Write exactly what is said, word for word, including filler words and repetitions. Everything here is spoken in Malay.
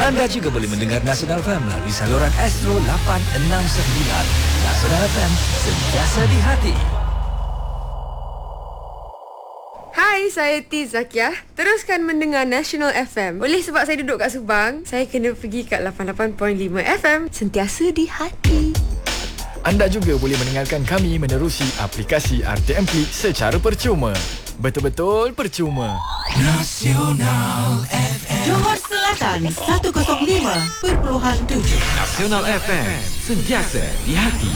Anda juga boleh mendengar Nasional F M melalui saluran Astro lapan enam sembilan. Nasional F M, sentiasa di hati. Hai, saya T Zakiah. Teruskan mendengar National F M. Oleh sebab saya duduk kat Subang, saya kena pergi kat lapan lapan perpuluhan lima F M. Sentiasa di hati. Anda juga boleh mendengarkan kami menerusi aplikasi R T M Klik secara percuma. Betul-betul percuma. Nasional F M Johor Selatan seratus lima perpuluhan tujuh. Nasional F M, sentiasa di hati.